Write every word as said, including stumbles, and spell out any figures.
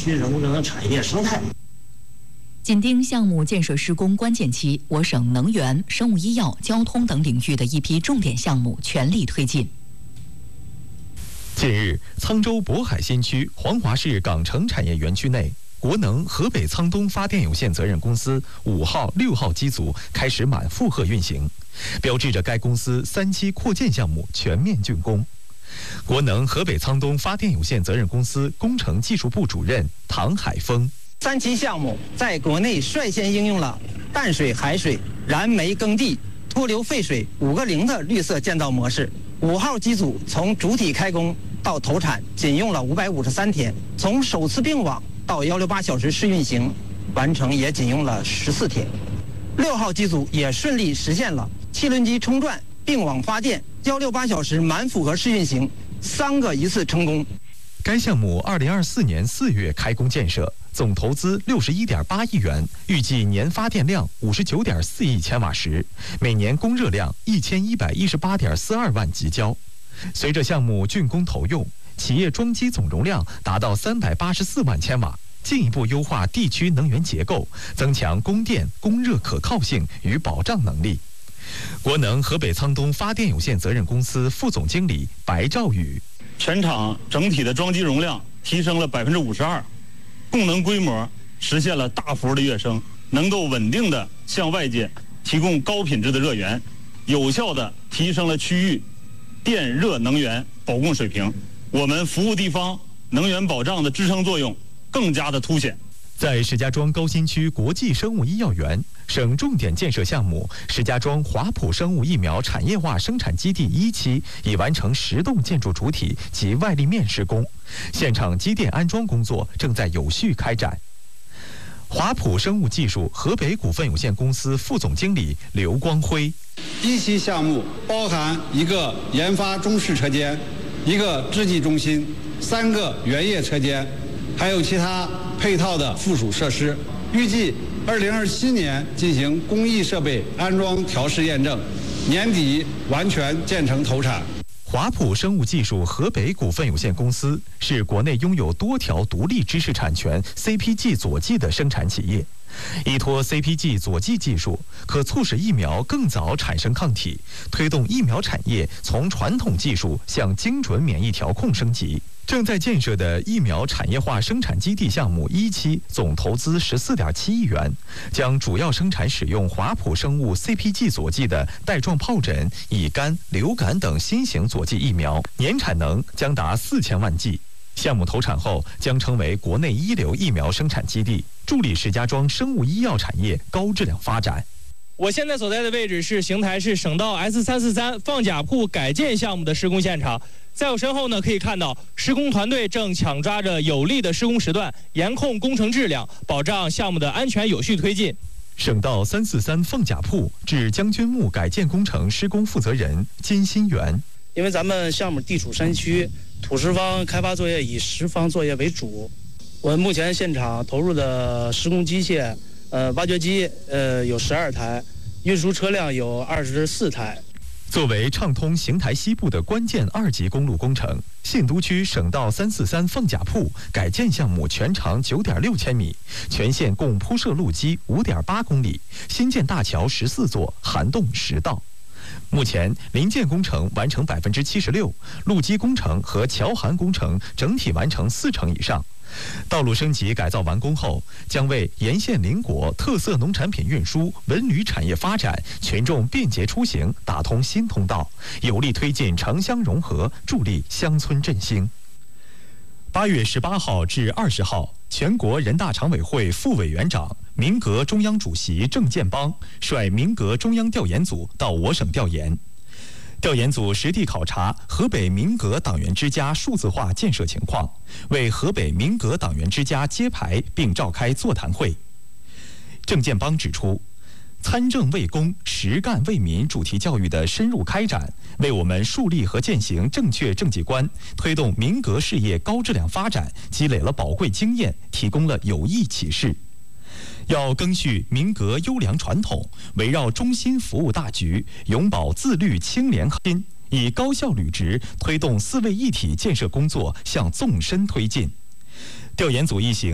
区人工智能产业生态。 紧盯项目建设施工关键期，我省能源、生物医药、交通等领域的一批重点项目全力推进。 近日，沧州渤海新区黄华市港城产业园区内，国能河北沧东发电有限责任公司五号、六号机组开始满负荷运行，标志着该公司三期扩建项目全面竣工。国能河北沧东发电有限责任公司工程技术部主任唐海峰。 三期项目在国内率先应用了淡水、海水、燃煤耕地、脱硫废水五个零的绿色建造模式。五号机组从主体开工到投产仅用了五百五十三天，从首次并网到幺六八小时试运行完成也仅用了十四天。六号机组也顺利实现了汽轮机冲转、并网发电、幺六八小时满负荷试运行三个一次成功。 该项目二零二四年四月开工建设，总投资六十一点八亿元，预计年发电量五十九点四亿千瓦时，每年供热量一千一百一十八点四二万吉焦。随着项目竣工投用，企业装机总容量达到三百八十四万千瓦，进一步优化地区能源结构，增强供电供热可靠性与保障能力。国能河北沧东发电有限责任公司副总经理白兆宇。 全厂整体的装机容量提升了百分之五十二，供能规模实现了大幅的跃升，能够稳定的向外界提供高品质的热源，有效的提升了区域电热能源保供水平，我们服务地方能源保障的支撑作用更加的凸显。 在石家庄高新区国际生物医药园，省重点建设项目石家庄华普生物疫苗产业化生产基地一期已完成十栋建筑主体及外立面施工，现场机电安装工作正在有序开展。华普生物技术河北股份有限公司副总经理刘光辉。 一期项目包含一个研发中试车间、一个制剂中心、三个原液车间，还有其他配套的附属设施。预计二零二七年进行工艺设备安装调试验证，年底完全建成投产。 华普生物技术河北股份有限公司是国内拥有多条独立知识产权 C P G 佐剂的生产企业，依托 C P G 佐剂技术，可促使疫苗更早产生抗体，推动疫苗产业从传统技术向精准免疫调控升级。正在建设的疫苗产业化生产基地项目一期总投资十四点七亿元，将主要生产使用华普生物 C P G 佐剂的带状疱疹、乙肝、流感等新型佐剂疫苗，年产能将达四千万剂。项目投产后将成为国内一流疫苗生产基地，助力石家庄生物医药产业高质量发展。 我现在所在的位置是邢台市省道 S 三四三放甲铺改建项目的施工现场，在我身后呢，可以看到施工团队正抢抓着有利的施工时段，严控工程质量，保障项目的安全有序推进。 省道三四三放甲铺至将军墓改建工程施工负责人金新元。 因为咱们项目地处山区，土石方开发作业以石方作业为主。我们目前现场投入的施工机械，呃，挖掘机呃有十二台，运输车辆有二十四台。 作为畅通邢台西部的关键二级公路工程，信都区省道三四三放甲铺改建项目全长九点六千米，全线共铺设路基五点八公里，新建大桥十四座，涵洞十道。目前临建工程完成百分之七十六，路基工程和桥涵工程整体完成四成以上。道路升级改造完工后，将为沿线邻国特色农产品运输、文旅产业发展、群众便捷出行打通新通道，有力推进城乡融合，助力乡村振兴。八月十八号至二十号，全国人大常委会副委员长、民革中央主席郑建邦率民革中央调研组到我省调研。调研组实地考察河北民革党员之家数字化建设情况，为河北民革党员之家揭牌并召开座谈会。郑建邦指出，参政为公、实干为民主题教育的深入开展，为我们树立和践行正确政绩观，推动民革事业高质量发展积累了宝贵经验，提供了有益启示。要赓续民革优良传统，围绕中心服务大局，永葆自律清廉心，以高效履职推动四位一体建设工作向纵深推进。调研组一行